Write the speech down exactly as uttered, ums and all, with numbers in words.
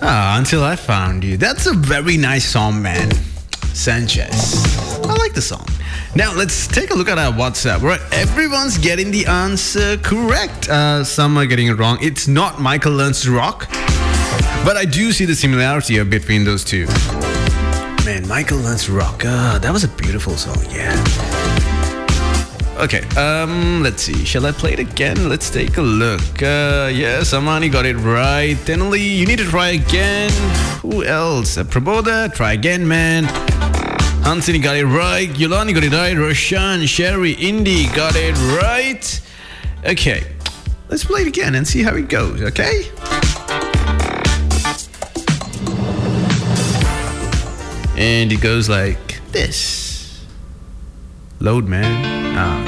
Ah, Until I Found You. That's a very nice song, man. Sanchez. I like the song. Now, let's take a look at our WhatsApp. Right, everyone's getting the answer correct. Uh, some are getting it wrong. It's not Michael Learns to Rock, but I do see the similarity between those two. Man, Michael Learns to Rock. Ah, that was a beautiful song, yeah. Okay, um, let's see. Shall I play it again? Let's take a look. Uh, yes, Amani got it right. Tenali, you need to try again. Who else? Uh, Praboda, try again, man. Hansini got it right. Yolani got it right. Roshan, Sherry, Indy got it right. Okay, let's play it again and see how it goes, okay? And it goes like this. Load, man. Ah.